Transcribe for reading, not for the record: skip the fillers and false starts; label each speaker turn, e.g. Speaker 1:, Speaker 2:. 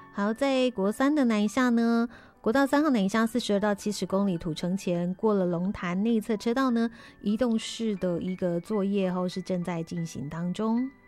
Speaker 1: 好，在国三的南下呢，国道3号南下42到70公里土城前，过了龙潭内侧车道呢，移动式的一个作业后是正在进行当中。